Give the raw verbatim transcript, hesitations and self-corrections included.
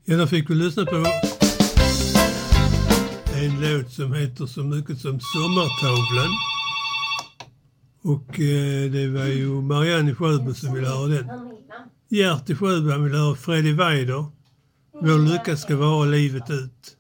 Ja, då fick vi lyssna på en låt som heter så mycket som Sommartavlan. Och eh, det var ju Marianne i Sjöbo som ville höra den. Gert i Sjöbo ville höra Freddy Weider. Vår lycka ska vara livet ut.